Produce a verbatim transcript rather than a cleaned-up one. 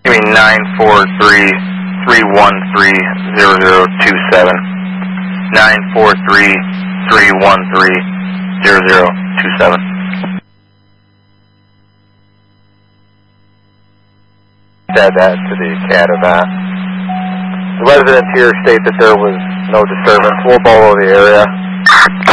Give me nine four three, three one three, zero zero two seven. nine four three, three one three, zero zero two seven. Add that to the C A D of that. The residents here state that there was no disturbance. We'll follow the area.